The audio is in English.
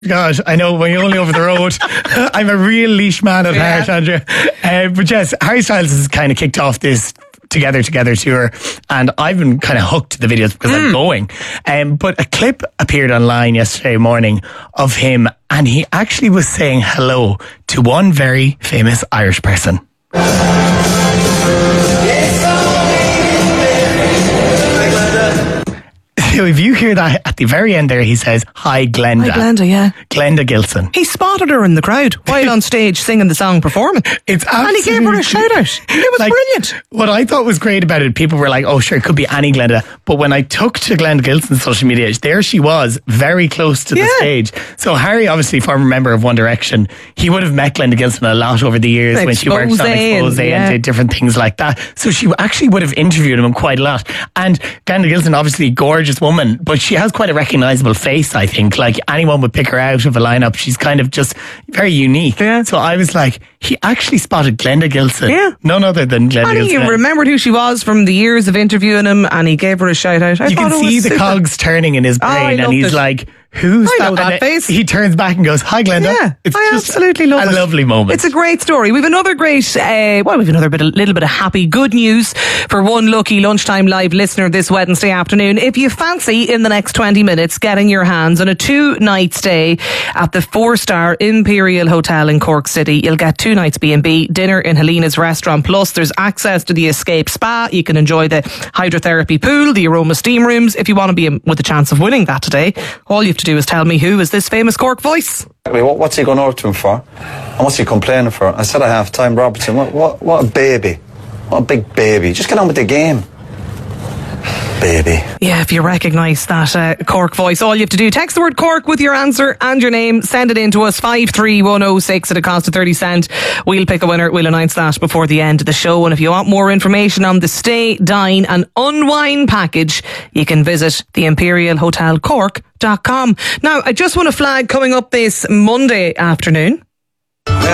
God, I know, when you're only over the road. I'm a real leash man at heart, Andrea. But yes, Harry Styles has kind of kicked off this Together tour, and I've been kind of hooked to the videos because I'm going. But a clip appeared online yesterday morning of him, and he actually was saying hello to one very famous Irish person. So if you hear that at the very end there, he says, "Hi, Glenda." Hi, Glenda, yeah. Glenda Gilson. He spotted her in the crowd while on stage singing the song, performing. It's and he gave her a shout out. It was brilliant. What I thought was great about it, people were like, oh sure, it could be any Glenda. But when I took to Glenda Gilson's social media, there she was, very close to the stage. So Harry, obviously former member of One Direction, he would have met Glenda Gilson a lot over the years when she worked on Expose and did different things like that. So she actually would have interviewed him quite a lot. And Glenda Gilson, obviously gorgeous woman, but she has quite a recognisable face, I think. Like, anyone would pick her out of a lineup. She's kind of just very unique. Yeah. So I was like, he actually spotted Glenda Gilson. Yeah. None other than Glenda Gilson. And he remembered who she was from the years of interviewing him, and he gave her a shout out. You can see the cogs turning in his brain, and he's like, who's that? I know that face. He turns back and goes, "Hi, Glenda." Yeah, it's I just absolutely love it. A lovely moment. It's a great story. We've another great, little bit of happy good news for one lucky Lunchtime Live listener this Wednesday afternoon. If you fancy, in the next 20 minutes, getting your hands on a 2-night stay at the 4-star Imperial Hotel in Cork City, you'll get 2 nights B&B, dinner in Helena's restaurant, plus there's access to the Escape Spa. You can enjoy the hydrotherapy pool, the Aroma steam rooms. If you want to be with a chance of winning that today, all you have to do is tell me who is this famous Cork voice. What's he going over to him for? And what's he complaining for? I said at half time, Robertson, what a baby. What a big baby. Just get on with the game. Baby. Yeah, if you recognise that Cork voice, all you have to do, text the word Cork with your answer and your name, send it in to us, 53106 at a cost of 30 cents. We'll pick a winner. We'll announce that before the end of the show. And if you want more information on the Stay, Dine and Unwind package, you can visit the Imperial Hotel Cork.com. Now, I just want to flag coming up this Monday afternoon.